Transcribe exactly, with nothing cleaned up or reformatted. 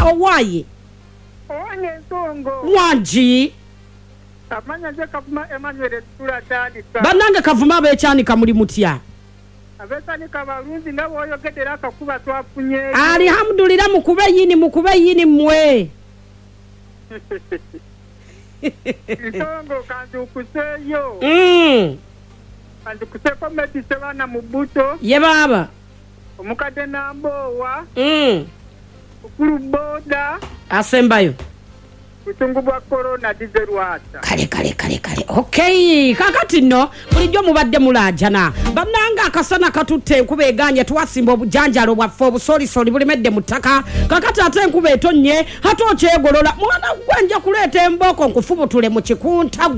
owaye Owange ensongo. Wanji. Amanya nze Kavuma Emmanuel tulatandika. Bannange Kavuma abekyanika muli mutya? Abekyanika balungi nga bw'oyogedera akakuba twafunye. Alhamdulillah mukube yini mukube yini mmwe. Nsongo kandukuseeyo. Mm. Kandukuseko Medi Sebana mu bbuto. Ye baba. Omukadde Namboowa. Mm. Okulu Boda. Asembayo. Butungu bwa corona dizerwata. Kale kale kale kale. Okay, kakati no bulijjo mubadde mulajana. Bannanga akasana katutte enkuba eganye twasimba obujanjalo bwaffe obusoli soli bulimedde mutaka. Kakati ate enkuba etonnye ate okyegolola. Mwana gwenja kuleeta emboko nkufubutule mu kikunta